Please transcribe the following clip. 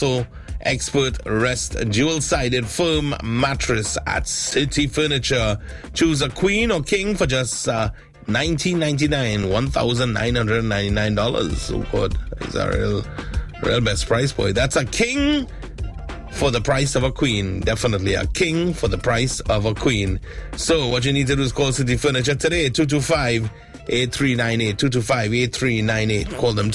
So, expert rest dual-sided firm mattress at City Furniture. Choose a queen or king for just $1,999, $1,999. So good. It's a real best price, boy. That's a king for the price of a queen. Definitely a king for the price of a queen. So what you need to do is call City Furniture today, 225-8398, 225-8398. Call them